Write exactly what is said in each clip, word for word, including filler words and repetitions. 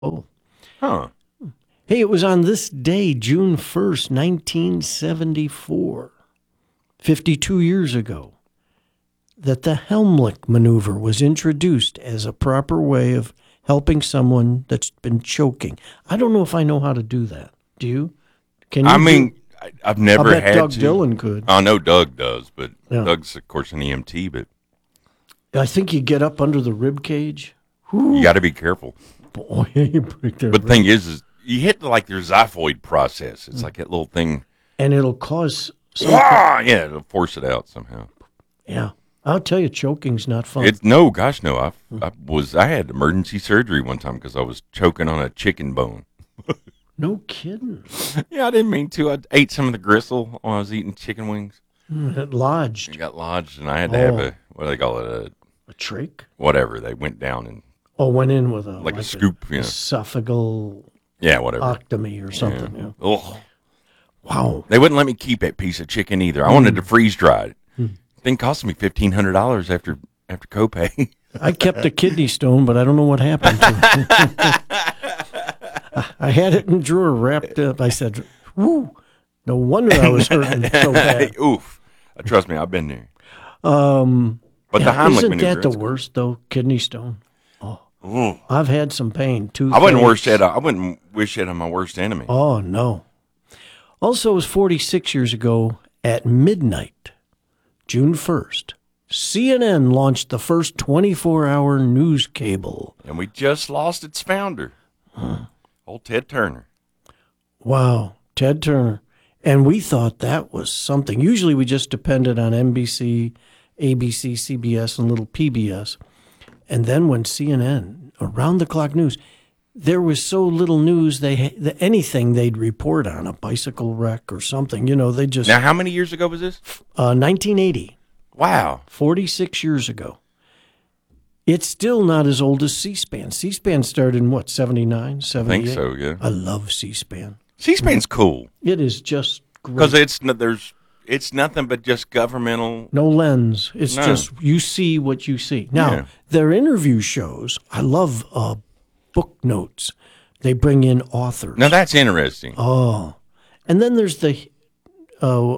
Oh. Huh. Hey, it was on this day, June first, nineteen seventy-four, fifty-two years ago, that the Heimlich maneuver was introduced as a proper way of helping someone that's been choking. I don't know if I know how to do that. Do you? Can you I do- mean, I, I've never I bet had Doug to. Dillon could. I know Doug does, but Yeah. Doug's, of course, an E M T, but I think you get up under the rib cage. you got to be careful. Boy, you break their But the rib. thing is, is you hit like their xiphoid process. It's like that little thing. And it'll cause some. Ah, yeah, it'll force it out somehow. Yeah. I'll tell you, choking's not fun. It's no, gosh, no. I, I was I had emergency surgery one time because I was choking on a chicken bone. No kidding. Yeah, I didn't mean to. I ate some of the gristle when I was eating chicken wings. It lodged. It got lodged, and I had to have Oh. a what do they call it? A A trach? whatever. They went down and Oh, went in with a like, a scoop. a Yeah, esophageal yeah, whatever. octomy or something. Yeah. Ugh. Wow. They wouldn't let me keep that piece of chicken either. I Hmm. wanted to freeze dry it. Thing cost me fifteen hundred dollars after after copay. I kept a kidney stone, but I don't know what happened to it. I had it in a drawer wrapped up. I said, whoo, no wonder I was hurting so bad. Oof. Uh, Trust me, I've been there. Um, But yeah, the Heimlich isn't maneuver. that the that's- worst, though? Kidney stone. Ooh. I've had some pain, too. I wouldn't wish that. I wouldn't wish that on my worst enemy. Oh, no. Also, it was forty-six years ago at midnight, June first. C N N launched the first twenty-four hour news cable. And we just lost its founder, old Ted Turner. Wow, Ted Turner. And we thought that was something. Usually we just depended on N B C, A B C, C B S, and little P B S. And then when C N N, around the clock news, there was so little news, they the, anything they'd report on, a bicycle wreck or something, you know, they just, Now, how many years ago was this? uh, nineteen eighty, Wow. forty-six years ago. It's still not as old as C-SPAN. C-SPAN started in what, seventy-nine, I seventy-eight? think so, yeah. I love C-SPAN. C-SPAN's cool It is just because great. it's no- there's it's nothing but just governmental. No lens. It's No. just you see what you see. Now, Yeah. their interview shows, I love uh, book notes. They bring in authors. Now that's interesting. Oh. And then there's the uh,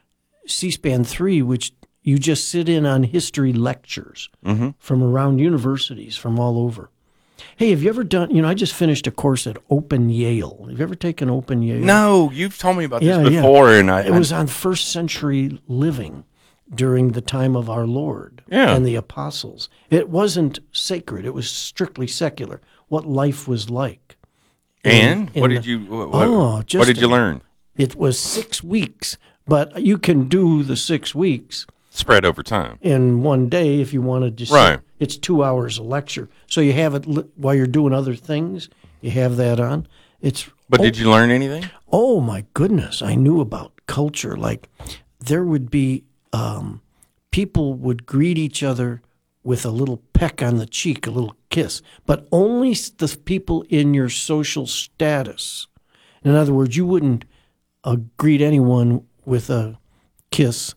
C-SPAN three, which you just sit in on history lectures Mm-hmm. from around universities from all over. Hey, have you ever done, you know, I just finished a course at Open Yale. Have you ever taken Open Yale? No, you've told me about this Yeah, yeah. before, and I, It was on first century living during the time of our Lord Yeah. and the apostles. It wasn't sacred. It was strictly secular, what life was like. I, and in what the- did you what, what, Oh, just what did you a- learn? It was six weeks, but you can do the six weeks Spread over time. in one day if you wanted to. sit. Right. It's two hours a lecture. So you have it li- while you're doing other things. You have that on. It's But oh, did you learn anything? Oh my goodness! I knew about culture. Like there would be um, people would greet each other with a little peck on the cheek, a little kiss, but only s- the people in your social status. In other words, you wouldn't uh, greet anyone with a kiss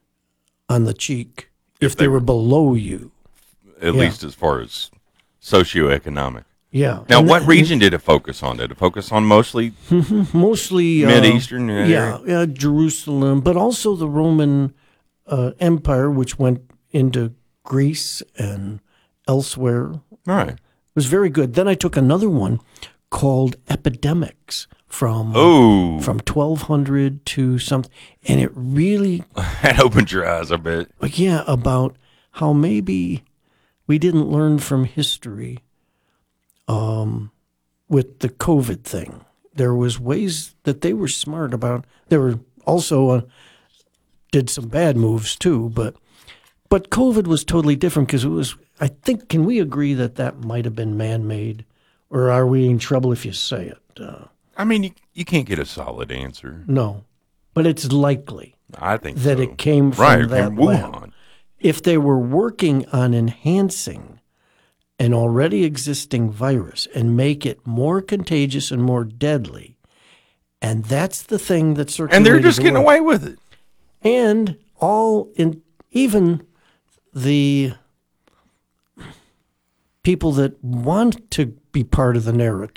on the cheek if, they they were below you. At Yeah. least as far as socioeconomic. Yeah. Now, And what that- region did it focus on? Did it focus on mostly Mostly uh, Mideastern area? Yeah, yeah, Jerusalem, but also the Roman uh, Empire, which went into Greece and elsewhere. All right. It was very good. Then I took another one called Epidemics from Oh, from twelve hundred to something, and it really, that opened your eyes, I bet. yeah, about how maybe we didn't learn from history um, with the COVID thing. There was ways that they were smart about. There were also uh, did some bad moves too, but but COVID was totally different because it was. I think can we agree that that might have been man-made, or are we in trouble if you say it? Uh, I mean, you, you can't get a solid answer. no, but it's likely I think that so. it came from right, that from lab. Wuhan. If they were working on enhancing an already existing virus and make it more contagious and more deadly, and that's the thing that circulated. And they're just the getting world. away with it. And all in even the people that want to be part of the narrative.